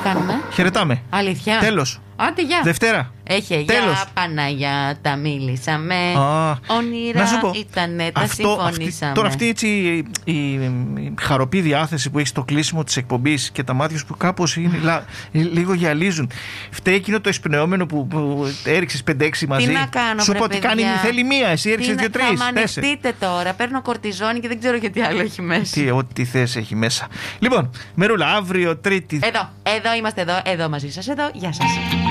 κάνουμε? Χαιρετάμε. Αλήθεια. Τέλος. Άντε, γεια. Δευτέρα. Έχει, για Παναγιά, τα μίλησαμε. Όνειρα ήτανε, τα συμφωνήσαμε. Τώρα αυτή έτσι η χαροπή διάθεση που έχει στο κλείσιμο της εκπομπής και τα μάτια σου που κάπως είναι, λίγο γυαλίζουν. Φταίει εκείνο το εισπνεώμενο που έριξες 5-6 μαζί. Τι να κάνω, σου είπα ότι θέλει μία, εσύ έριξες 2-3. Θα μ' ανοιχτείτε τώρα. Παίρνω κορτιζόνη και δεν ξέρω γιατί άλλο έχει μέσα. Ό,τι θες έχει μέσα. Λοιπόν, Μερούλα, αύριο Τρίτη. Εδώ είμαστε εδώ μαζί σας. Εδώ, γεια σας.